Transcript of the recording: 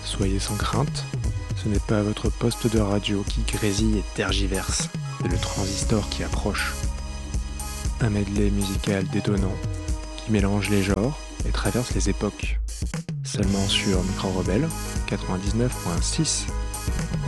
Soyez sans crainte, ce n'est pas votre poste de radio qui grésille et tergiverse, c'est le transistor qui approche. Un medley musical détonnant, qui mélange les genres et traverse les époques. Seulement sur Micro Rebelle 99.6.